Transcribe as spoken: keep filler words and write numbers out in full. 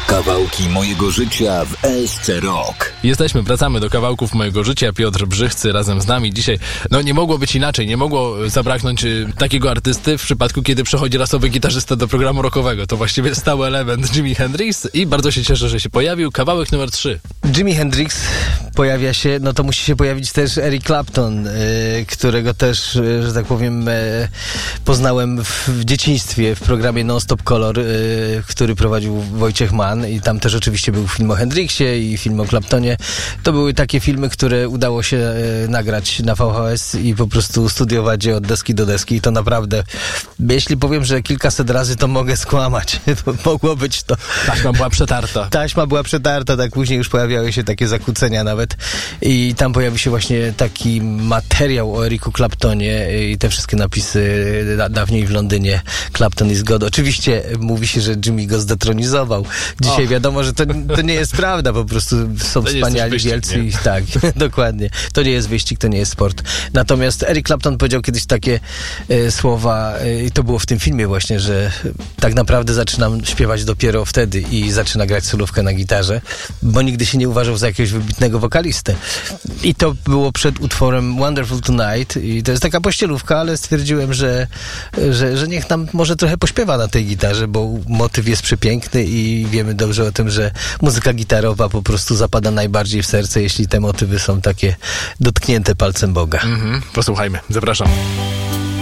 Kawałki mojego życia w S C Rock. Jesteśmy, wracamy do kawałków mojego życia. Piotr Brzychcy razem z nami dzisiaj. No nie mogło być inaczej, nie mogło zabraknąć y, takiego artysty w przypadku, kiedy przychodzi rasowy gitarzysta do programu rockowego. To właściwie stały element Jimi Hendrix i bardzo się cieszę, że się pojawił. Kawałek numer trzy. Jimi Hendrix pojawia się, no to musi się pojawić też Eric Clapton, y, którego też, y, że tak powiem, y, poznałem w, w dzieciństwie w programie Non-Stop Color, y, który prowadził Wojciech Mann i tam też oczywiście był film o Hendrixie i film o Claptonie. To były takie filmy, które udało się y, nagrać na V H S i po prostu studiować je od deski do deski i to naprawdę, jeśli powiem, że kilkaset razy, to mogę skłamać. To mogło być to. Taśma była przetarta. Taśma była przetarta, tak później już pojawiały się takie zakłócenia nawet i tam pojawił się właśnie taki materiał o Ericu Claptonie i te wszystkie napisy da, dawniej w Londynie Clapton is God. Oczywiście mówi się, że Jimmy go zdetronizował. Dzisiaj Och. wiadomo, że to, to nie jest prawda, po prostu są to wspaniali wyścig, wielcy i tak, dokładnie. To nie jest wyścig, to nie jest sport. Natomiast Eric Clapton powiedział kiedyś takie e, słowa e, i to było w tym filmie właśnie, że tak naprawdę zaczynam śpiewać dopiero wtedy i zaczyna grać solówkę na gitarze, bo nigdy się nie uważał za jakiegoś wybitnego wokalistę. I to było przed utworem Wonderful Tonight i to jest taka pościelówka, ale stwierdziłem, że, że, że niech nam może trochę pośpiewa na tej gitarze, bo motyw jest przepiękny i wiemy dobrze o tym, że muzyka gitarowa po prostu zapada najbardziej w serce, jeśli te motywy są takie dotknięte palcem Boga. Mhm. Posłuchajmy, zapraszam.